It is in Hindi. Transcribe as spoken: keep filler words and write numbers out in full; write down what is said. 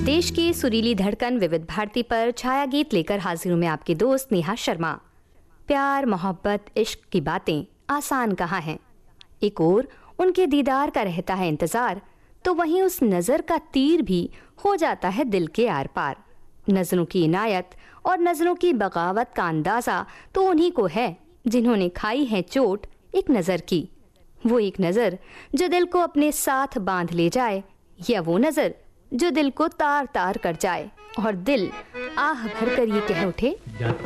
देश की सुरीली धड़कन विविध भारती पर छाया गीत लेकर हाजिर हूं मैं आपकी दोस्त नेहा शर्मा। प्यार, मोहब्बत, इश्क की बातें आसान कहाँ हैं। एक ओर उनके दीदार का रहता है इंतजार, तो वहीं उस नजर का तीर भी हो जाता है दिल के आर पार। नजरों की इनायत और नजरों की बगावत का अंदाजा तो उन्हीं को है जिन्होंने खाई है चोट एक नजर की। वो एक नजर जो दिल को अपने साथ बांध ले जाए, या वो नजर जो दिल को तार तार कर जाए और दिल आह भरकर ये कह उठे,